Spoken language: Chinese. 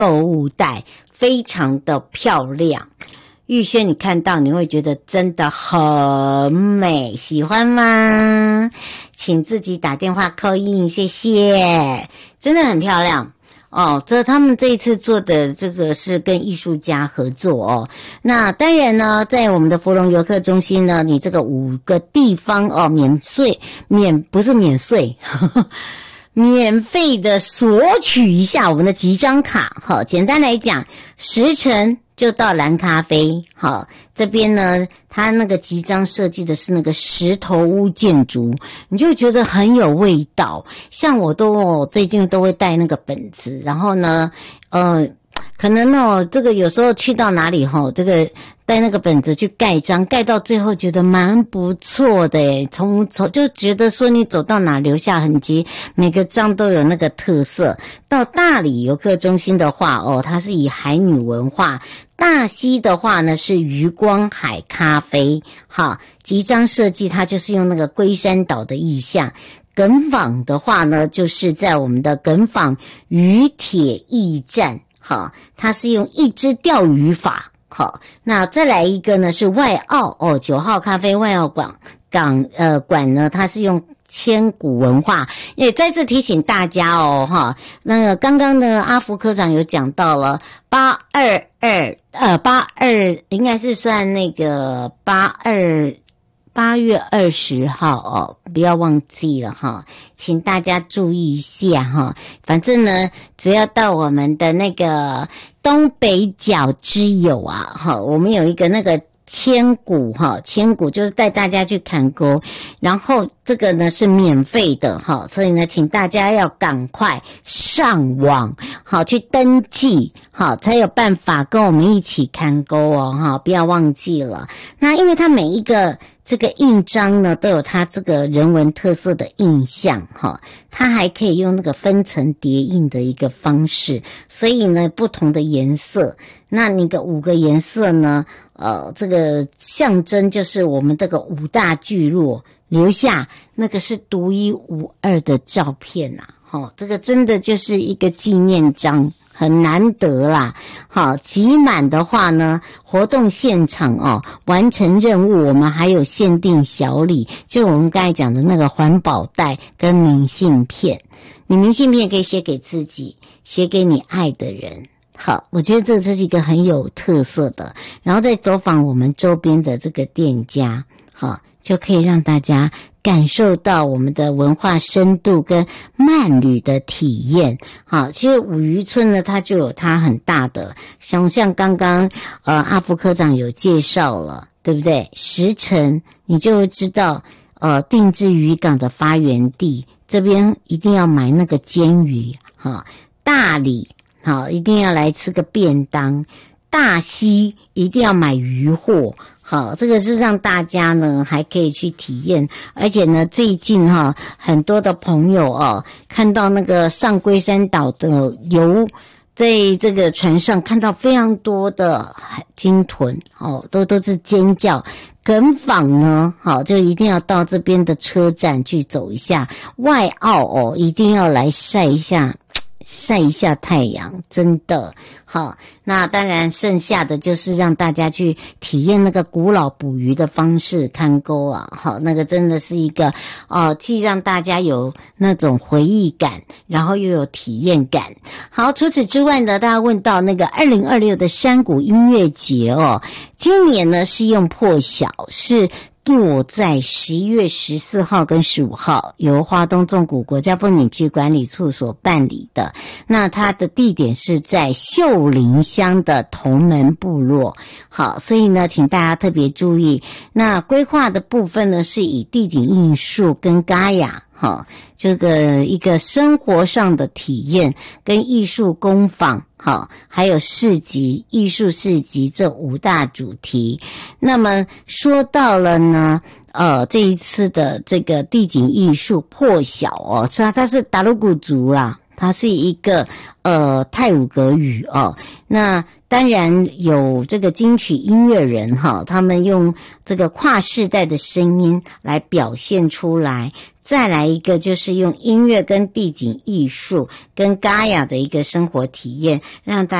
购物袋，非常的漂亮。玉轩你看到你会觉得真的很美，喜欢吗？请自己打电话call in，谢谢，真的很漂亮。他们这一次做的这个是跟艺术家合作哦。那当然呢，在我们的芙蓉游客中心呢，你这个5个地方免费的索取一下我们的集章卡。好，简单来讲，10成就到蓝咖啡。好，这边呢，它那个集章设计的是那个石头屋建筑，你就觉得很有味道。像我最近都会带那个本子，然后呢，可能这个有时候去到哪里这个带那个本子去盖章，盖到最后觉得蛮不错的诶，就觉得说你走到哪留下痕迹，每个章都有那个特色。到大理游客中心的话它是以海女文化，大溪的话呢是渔光海咖啡。好，集章设计它就是用那个龟山岛的意象。耿坊的话呢，就是在我们的耿坊渔铁驿站。好，它是用一支钓鱼法。好，那再来一个呢是外澳9号咖啡外澳馆呢，它是用千古文化。也再次提醒大家那个刚刚的阿福科长有讲到了82应该是算那个8月20号不要忘记了请大家注意一下反正呢，只要到我们的那个东北角之友我们有一个那个千古就是带大家去看沟，然后这个呢是免费的所以呢请大家要赶快上网去登记才有办法跟我们一起看沟不要忘记了。那因为它每一个这个印章呢都有它这个人文特色的印象它还可以用那个分层叠印的一个方式，所以呢不同的颜色，那你个5个颜色呢这个象征就是我们这个5大聚落留下那个是独一无二的照片这个真的就是一个纪念章，很难得啦。好，集满的话呢，活动现场完成任务我们还有限定小礼，就我们刚才讲的那个环保袋跟明信片。你明信片可以写给自己，写给你爱的人。好，我觉得这是一个很有特色的，然后再走访我们周边的这个店家，好，就可以让大家感受到我们的文化深度跟慢旅的体验。好，其实五渔村呢，它就有它很大的，像刚刚阿福科长有介绍了，对不对？10成你就会知道定制渔港的发源地，这边一定要买那个煎鱼大理好，一定要来吃个便当，大溪一定要买鱼货。好，这个是让大家呢还可以去体验，而且呢最近很多的朋友看到那个上龟山岛的在这个船上看到非常多的鲸豚都是尖叫。耿坊呢就一定要到这边的车站去走一下，外澳一定要来晒一下太阳，真的好。那当然剩下的就是让大家去体验那个古老捕鱼的方式，看钩好，那个真的是一个既让大家有那种回忆感，然后又有体验感。好，除此之外呢，大家问到那个2026的山谷音乐节今年呢是用破晓，是落在11月14号跟15号，由花东纵谷国家风景区管理处所办理的。那它的地点是在秀林乡的同门部落。好，所以呢，请大家特别注意。那规划的部分呢，是以地景艺术跟嘎雅这个一个生活上的体验跟艺术工坊还有市集艺术市集这5大主题。那么说到了呢这一次的这个地景艺术破晓它是达鲁古族啦它是一个泰晤格语哦。那当然有这个金曲音乐人哈，他们用这个跨世代的声音来表现出来。再来一个就是用音乐跟地景艺术跟Gaia的一个生活体验，让大家